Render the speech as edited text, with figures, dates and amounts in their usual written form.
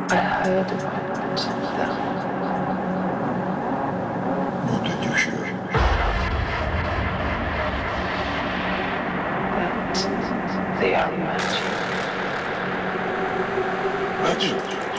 I heard about them, What did you hear? that they are magic. Magic?